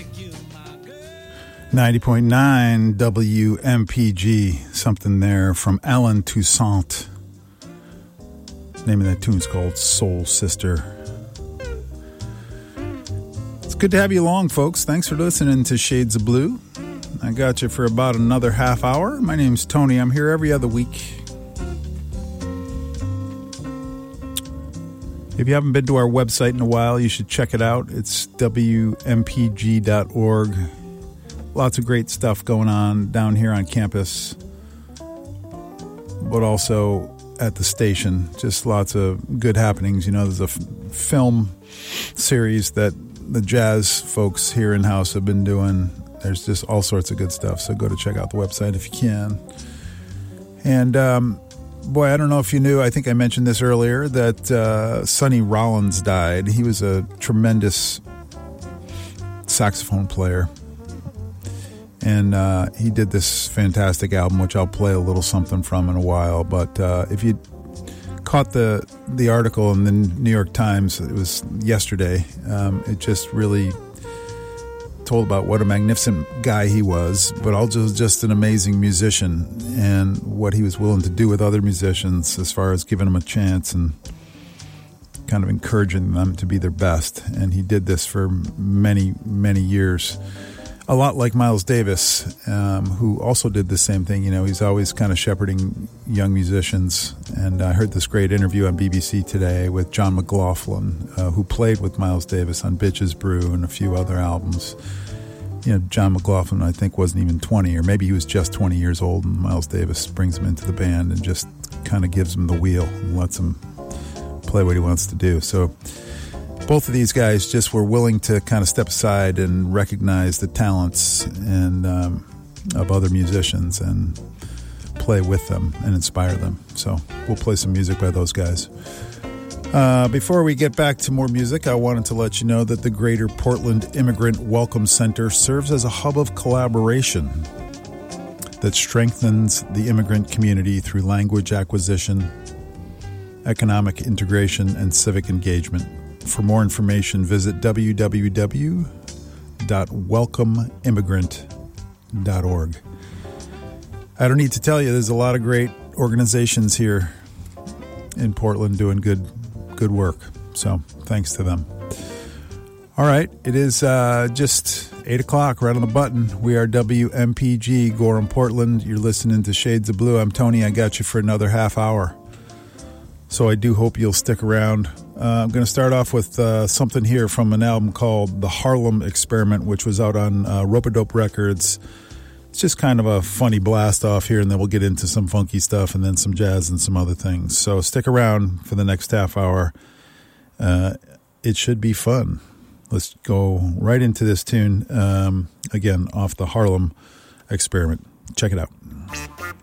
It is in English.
90.9 WMPG, something there from Alan Toussaint. The name of that tune's called Soul Sister. It's good to have you along, folks. Thanks for listening to Shades of Blue. I got you for about another half hour. My name's Tony. I'm here every other week. If you haven't been to our website in a while, you should check it out. It's WMPG.org. Lots of great stuff going on down here on campus, but also at the station. Just lots of good happenings. You know, there's a film series that the jazz folks here in-house have been doing. There's just all sorts of good stuff, so go to check out the website if you can. And, boy, I don't know if you knew, I think I mentioned this earlier, that Sonny Rollins died. He was a tremendous saxophone player. And he did this fantastic album, which I'll play a little something from in a while. But if you caught the article in the New York Times, it was yesterday, it just really told about what a magnificent guy he was, but also just an amazing musician and what he was willing to do with other musicians as far as giving them a chance and kind of encouraging them to be their best. And he did this for many, many years. A lot like Miles Davis, who also did the same thing. You know, he's always kind of shepherding young musicians. And I heard this great interview on BBC today with John McLaughlin, who played with Miles Davis on Bitches Brew and a few other albums. You know, John McLaughlin, I think, wasn't even 20, or maybe he was just 20 years old, and Miles Davis brings him into the band and just kind of gives him the wheel and lets him play what he wants to do. So both of these guys just were willing to kind of step aside and recognize the talents and of other musicians and play with them and inspire them. So we'll play some music by those guys. Before we get back to more music, I wanted to let you know that the Greater Portland Immigrant Welcome Center serves as a hub of collaboration that strengthens the immigrant community through language acquisition, economic integration, and civic engagement. For more information, visit www.welcomeimmigrant.org. I don't need to tell you, there's a lot of great organizations here in Portland doing good work. So thanks to them. All right, it is just 8 o'clock, right on the button. We are WMPG, Gorham, Portland. You're listening to Shades of Blue. I'm Tony. I got you for another half hour. So I do hope you'll stick around. I'm going to start off with something here from an album called The Harlem Experiment, which was out on Rope-A-Dope Records. It's just kind of a funny blast off here, and then we'll get into some funky stuff and then some jazz and some other things. So stick around for the next half hour. It should be fun. Let's go right into this tune, again, off The Harlem Experiment. Check it out.